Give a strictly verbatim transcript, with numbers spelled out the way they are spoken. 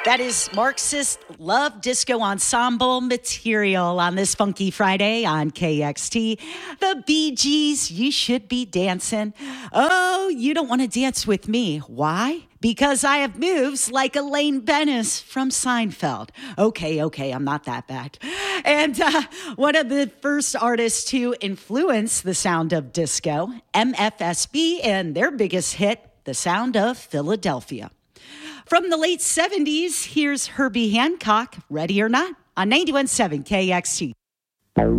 That is Marxist Love Disco Ensemble material on this funky Friday on K X T. The Bee Gees, You Should Be Dancing. Oh, you don't want to dance with me. Why? Because I have moves like Elaine Bennis from Seinfeld. Okay, okay, I'm not that bad. And uh, one of the first artists to influence the sound of disco, M F S B, and their biggest hit, The Sound of Philadelphia. From the late seventies, here's Herbie Hancock, Ready or Not, on ninety-one point seven K X T.